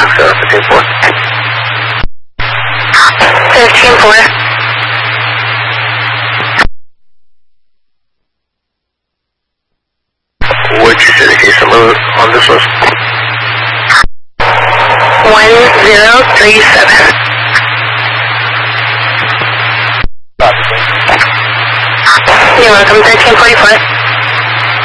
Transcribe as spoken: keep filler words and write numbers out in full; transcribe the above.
fifteen four. fifteen four. Which indication on this list? one zero three seven. You're welcome, thirteen forty-four.